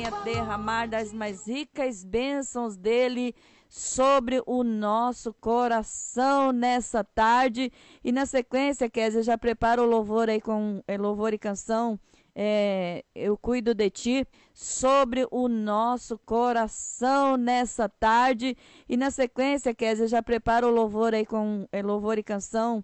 venha derramar das mais ricas bênçãos dele sobre o nosso coração nessa tarde. E na sequência, Kézia, já prepara o louvor aí com louvor e canção. Eu cuido de ti sobre o nosso coração nessa tarde. E na sequência, Kézia, já prepara o louvor aí com louvor e canção.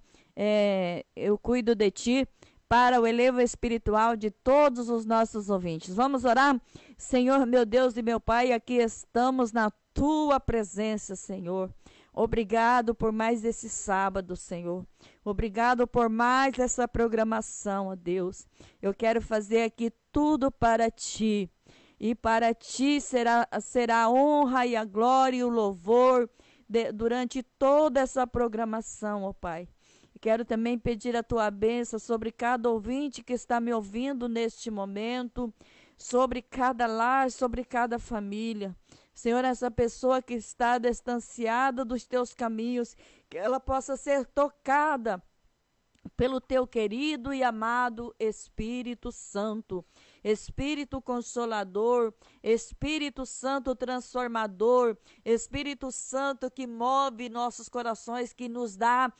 Eu cuido de ti, para o elevo espiritual de todos os nossos ouvintes. Vamos orar? Senhor, meu Deus e meu Pai, aqui estamos na tua presença, Senhor. Obrigado por mais esse sábado, Senhor. Obrigado por mais essa programação, ó Deus. Eu quero fazer aqui tudo para ti. E para ti será a honra e a glória e o louvor durante toda essa programação, ó Pai. Quero também pedir a tua bênção sobre cada ouvinte que está me ouvindo neste momento, sobre cada lar, sobre cada família. Senhor, essa pessoa que está distanciada dos teus caminhos, que ela possa ser tocada pelo teu querido e amado Espírito Santo, Espírito Consolador, Espírito Santo Transformador, Espírito Santo que move nossos corações, que nos dá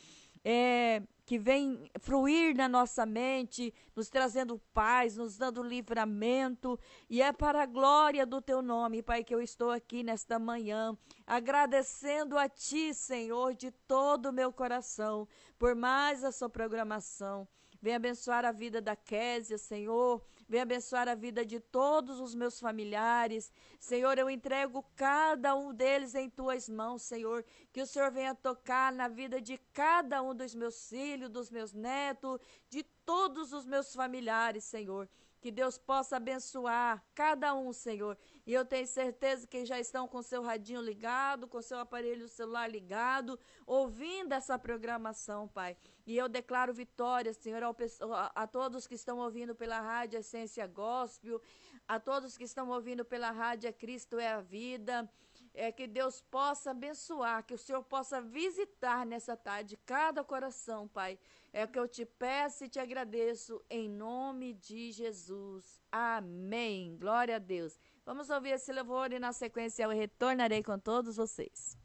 que vem fruir na nossa mente, nos trazendo paz, nos dando livramento, e é para a glória do teu nome, Pai, que eu estou aqui nesta manhã, agradecendo a ti, Senhor, de todo o meu coração, por mais a sua programação. Vem abençoar a vida da Kézia, Senhor. Vem abençoar a vida de todos os meus familiares. Senhor, eu entrego cada um deles em tuas mãos, Senhor. Que o Senhor venha tocar na vida de cada um dos meus filhos, dos meus netos, de todos os meus familiares, Senhor. Que Deus possa abençoar cada um, Senhor. E eu tenho certeza que já estão com seu radinho ligado, com seu aparelho celular ligado, ouvindo essa programação, Pai. E eu declaro vitória, Senhor, a todos que estão ouvindo pela Rádio Essência Gospel, a todos que estão ouvindo pela Rádio Cristo é a Vida. Que Deus possa abençoar, que o Senhor possa visitar nessa tarde cada coração, Pai. É o que eu te peço e te agradeço em nome de Jesus. Amém. Glória a Deus. Vamos ouvir esse louvor e na sequência eu retornarei com todos vocês.